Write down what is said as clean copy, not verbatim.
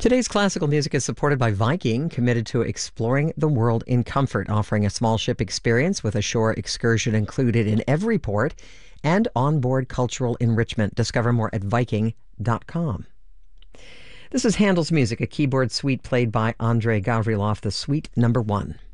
Today's classical music is supported by Viking, committed to exploring the world in comfort, offering a small ship experience with a shore excursion included in every port and onboard cultural enrichment. Discover more at Viking.com. This is Handel's music, a keyboard suite played by Andrei Gavrilov, the Suite Number 1.